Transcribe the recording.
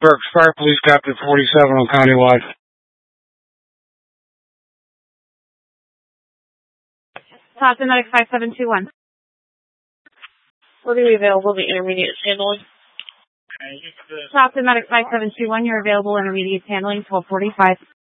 Burke, Fire Police Captain 47 on Countywide. Thompson Medic 5721. Will be available to intermediate handling. Thompson Medic 5721, you're available intermediate handling 1245.